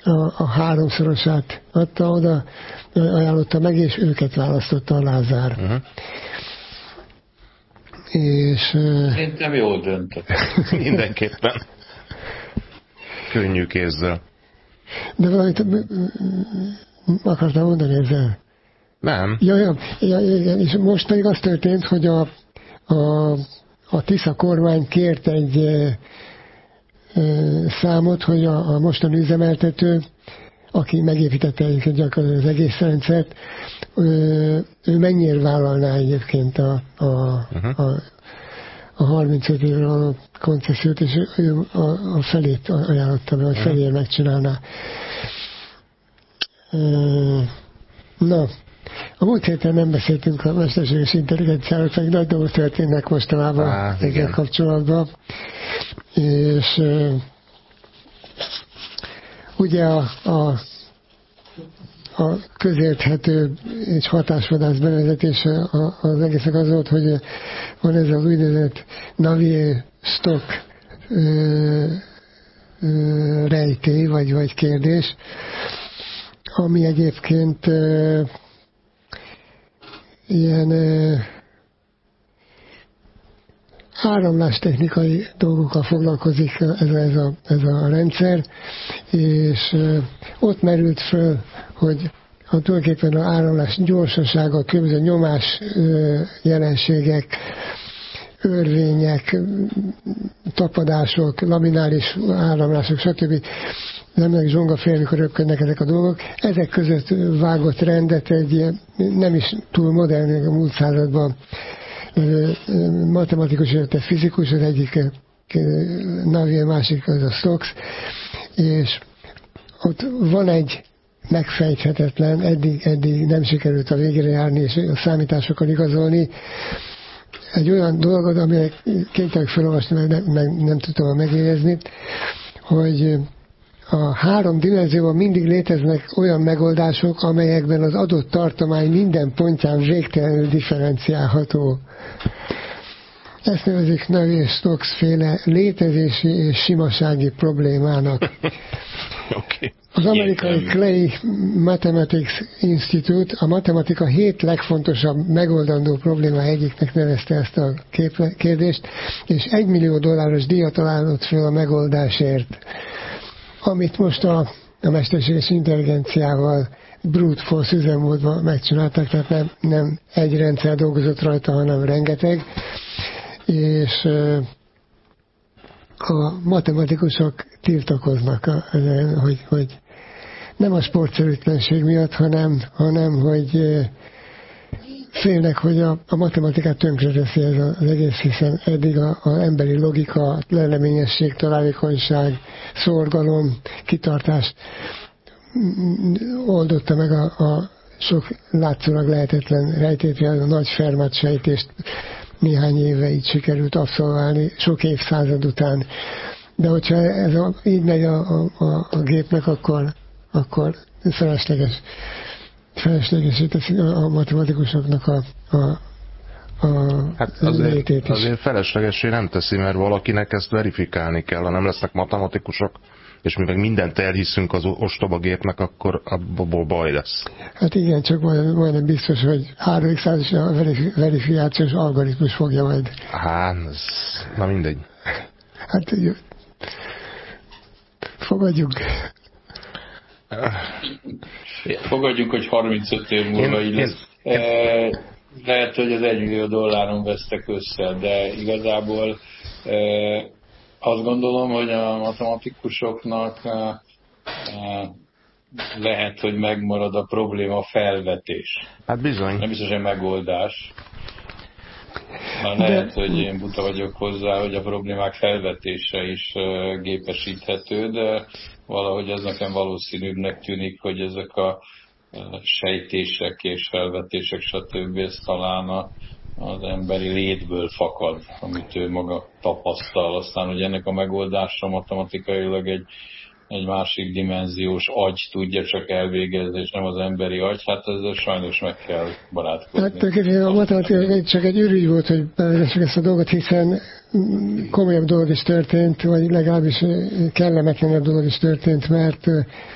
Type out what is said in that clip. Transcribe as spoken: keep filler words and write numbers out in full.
a, a háromszorosát adta oda, ajánlotta meg, és őket választotta a Lázár. Uh-huh. És... Szerintem jól döntött. Mindenképpen. Könnyű kézzel. De valamit akartam mondani ezzel? Nem. Ja, ja, ja, igen, és most pedig az történt, hogy a, a, a Tisza kormány kért egy e, e, számot, hogy a, a mostani üzemeltető, aki megépítette egyébként gyakorlatilag az egész rendszert, ő, ő mennyire vállalná egyébként a, a, uh-huh. a, a harmincöt évre való koncesziót, és ő a, a felét ajánlotta be, hogy uh-huh. felére megcsinálná. Na, a múlt héten nem beszéltünk a mesterséges intelligenciáról, pedig nagy dolgok történnek mostanában Á, ezzel kapcsolatban. És uh, ugye a, a, a közérthető és hatásvadász bevezetése az egésznek az volt, hogy van ez az úgynevezett Navier-Stokes uh, uh, rejtély, vagy, vagy kérdés, ami egyébként uh, ilyen uh, áramlástechnikai dolgokkal foglalkozik ez a, ez a, ez a rendszer, és uh, ott merült föl, hogy a tulajdonképpen az áramlás gyorsasága, különböző nyomás uh, jelenségek, örvények, tapadások, laminális áramlások, stb. Nem meg zsonga fél, amikor röpködnek ezek a dolgok. Ezek között vágott rendet egy nem is túl modern, a múlt században matematikus, illetve fizikus, az egyik Navier, másik az a Stokes, és ott van egy megfejthetetlen, eddig, eddig nem sikerült a végére járni, és a számításokkal igazolni, egy olyan dolgot, amelyek kénytelenek felolvasni, mert nem, nem, nem tudom megérezni, hogy a három dimenzióban mindig léteznek olyan megoldások, amelyekben az adott tartomány minden pontján végtelenül differenciálható. Ezt nevezik Navier-Stokes féle létezési és simasági problémának. Okay. Az amerikai Clay Mathematics Institute a matematika hét legfontosabb megoldandó probléma egyiknek nevezte ezt a kérdést, és egymillió dolláros díjat ajánlott fel a megoldásért, amit most a, a mesterséges intelligenciával brute force üzemmódban megcsinálták, tehát nem, nem egy rendszer dolgozott rajta, hanem rengeteg, és a matematikusok tiltakoznak, hogy, hogy nem a sportszerűtlenség miatt, hanem, hanem hogy félnek, hogy a, a matematikát tönkreteszi ez az egész, hiszen eddig az emberi logika, leleményesség, találékonyság, szorgalom, kitartás oldotta meg a, a sok látszólag lehetetlen rejtét, a nagy Fermat sejtést néhány éve így sikerült abszolválni, sok évszázad után. De hogyha ez a, így megy a, a, a gépnek, akkor, akkor felesleges, feleslegesé teszi a matematikusoknak a, a, a hát azért, létét is. Azért feleslegesé nem teszi, mert valakinek ezt verifikálni kell, ha nem lesznek matematikusok, és mi meg mindent elhiszünk az ostoba gépnek, akkor abból baj lesz. Hát igen, csak majdnem, majdnem biztos, hogy háromszáz a verifikációs algoritmus fogja majd. Hát, ez, na mindegy. Hát fogadjunk. Fogadjunk, hogy harmincöt év múlva így lesz. Én, én, Lehet, hogy az egymillió dolláron vesztek össze, de igazából azt gondolom, hogy a matematikusoknak lehet, hogy megmarad a probléma felvetés. Hát bizony. Nem biztos, hogy megoldás. Már lehet, de... hogy én buta vagyok hozzá, hogy a problémák felvetése is gépesíthető, de valahogy ez nekem valószínűbbnek tűnik, hogy ezek a sejtések és felvetések, stb. Ez talán a, az emberi létből fakad, amit ő maga tapasztal. Aztán, hogy ennek a megoldása matematikailag egy, egy másik dimenziós agy tudja csak elvégezni, és nem az emberi agy, hát ezzel sajnos meg kell barátkozni. Hát tulajdonképpen a matematika csak egy ürügy volt, hogy bevezessük ezt a dolgot, hiszen komolyabb dolog is történt, vagy legalábbis kellemetlenebb dolog is történt, mert